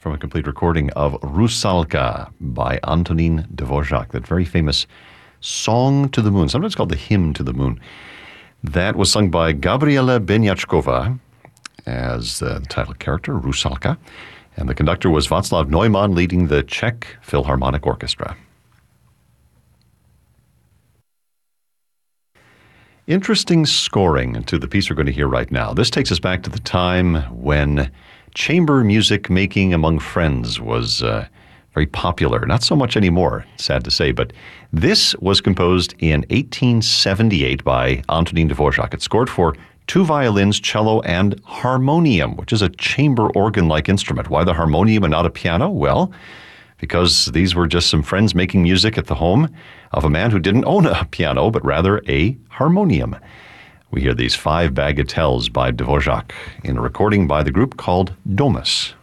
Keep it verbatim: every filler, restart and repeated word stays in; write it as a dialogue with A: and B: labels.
A: from a complete recording of Rusalka by Antonín Dvořák, that very famous Song to the Moon, sometimes called the Hymn to the Moon. That was sung by Gabriela Beňačková as the title character, Rusalka, and the conductor was Václav Neumann, leading the Czech Philharmonic Orchestra. Interesting scoring to the piece we're going to hear right now. This takes us back to the time when chamber music making among friends was uh, very popular. Not so much anymore, sad to say, but this was composed in eighteen seventy-eight by Antonín Dvořák. It's scored for two violins, cello, and harmonium, which is a chamber organ-like instrument. Why the harmonium and not a piano? Well, because these were just some friends making music at the home of a man who didn't own a piano, but rather a harmonium. We hear these five bagatelles by Dvořák in a recording by the group called Domus.